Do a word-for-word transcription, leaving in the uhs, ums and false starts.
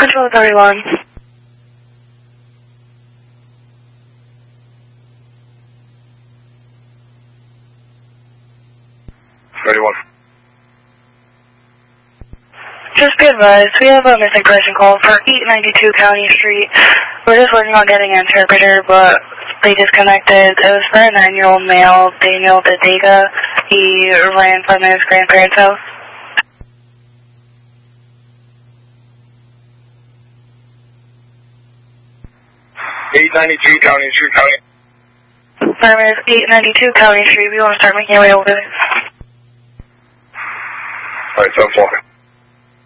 Control thirty-one. thirty-one. Just be advised, we have a missing person call for eight ninety-two County Street. We're just working on getting an interpreter, but they disconnected. It was for a nine-year-old male, Daniel Bedega. He ran from his grandparents' house. eight ninety-two County Street, County. Firm is eight ninety-two County Street. We want to start making our way over there. Alright, seven four.